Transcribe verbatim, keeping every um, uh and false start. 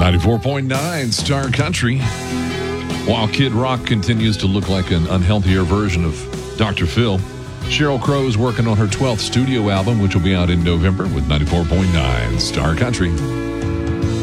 ninety-four point nine Star Country. While Kid Rock continues to look like an unhealthier version of Doctor Phil, Sheryl Crow is working on her twelfth studio album, which will be out in November with ninety-four point nine Star Country.